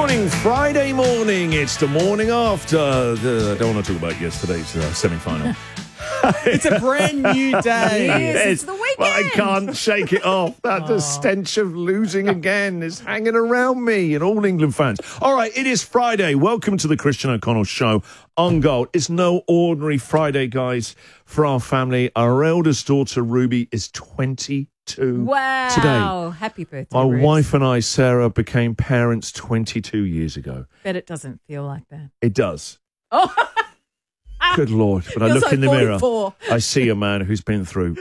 morning, Friday morning. It's the morning after. I don't want to talk about yesterday's semi-final. It's a brand new day. Yes, it's the weekend. But I can't shake it off. The stench of losing again is hanging around me and all England fans. All right, it is Friday. Welcome to the Christian O'Connell Show on Gold. It's no ordinary Friday, guys, for our family. Our eldest daughter, Ruby, is 22 Wow. today. Happy birthday, My Rubes. wife and I, Sarah, became parents 22 years ago. Bet it doesn't feel like that. It does. Oh, Good Lord. But I Feels look like in the mirror, 44. I see a man who's been through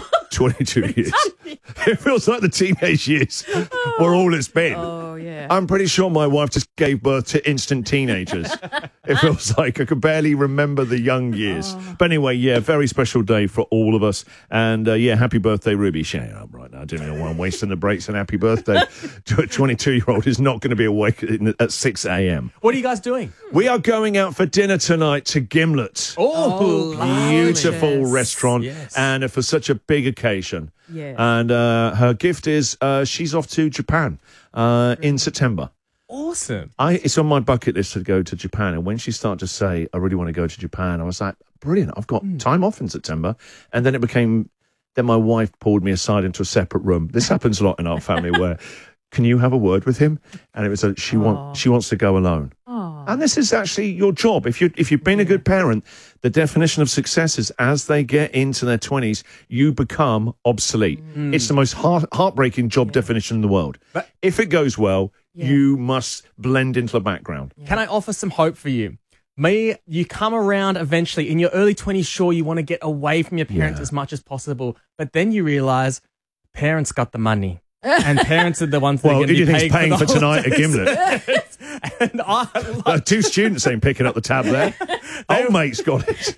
22 years. It feels like the teenage years were all it's been. oh yeah. I'm pretty sure my wife just gave birth to instant teenagers. It feels like I could barely remember the young years. But anyway, yeah, very special day for all of us. And yeah, happy birthday, Ruby. Shut up right now. I don't know why I'm wasting the breaks and happy birthday to a 22-year-old who's not going to be awake at 6 a.m. What are you guys doing? We are going out for dinner tonight to Gimlet. Oh, Beautiful Yes. restaurant, Yes. and for such a big occasion. Yeah. And her gift is she's off to Japan in September. awesome. It's on my bucket list to go to Japan. And when she started to say, I really want to go to Japan, I was like, brilliant. I've got time off in September. And then then my wife pulled me aside into a separate room. This happens a lot in our family where, can you have a word with him? And it was she wants to go alone. And this is actually your job. If you've been a good parent, the definition of success is as they get into their 20s, you become obsolete. It's the most heartbreaking job definition in the world. But- if it goes well, you must blend into the background. Can I offer some hope for you? You come around eventually. In your early 20s, sure, you want to get away from your parents as much as possible. But then you realize parents got the money. And parents are the ones that are Well, going who to do be you think's paying for the tonight at holidays. Gimlet? And I Two students ain't picking up the tab there. Old mate's got it.